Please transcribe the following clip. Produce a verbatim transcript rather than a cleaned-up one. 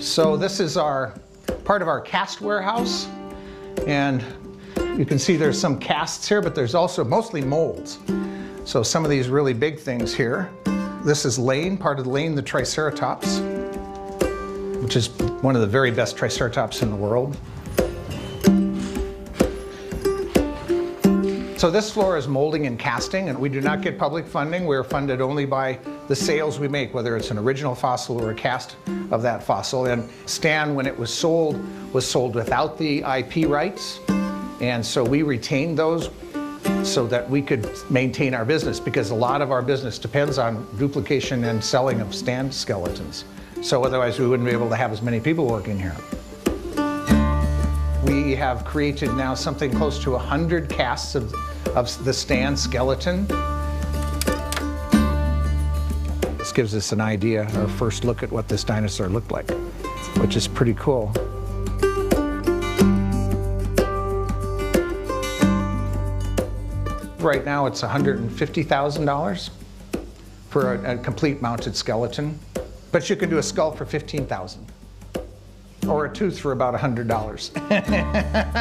So this is our part of our cast warehouse, and you can see there's some casts here, but there's also mostly molds. So some of these really big things here. This is Lane, part of Lane the Triceratops, which is one of the very best Triceratops in the world. So this floor is molding and casting, and we do not get public funding. We're funded only by the sales we make, whether it's an original fossil or a cast of that fossil. And Stan, when it was sold, was sold without the I P rights. And so we retained those so that we could maintain our business, because a lot of our business depends on duplication and selling of Stan skeletons. So otherwise we wouldn't be able to have as many people working here. We have created now something close to a hundred casts of, of the Stan skeleton. This gives us an idea, our first look at what this dinosaur looked like, which is pretty cool. Right now it's one hundred fifty thousand dollars for a, a complete mounted skeleton, but you can do a skull for fifteen thousand dollars or a tooth for about one hundred dollars.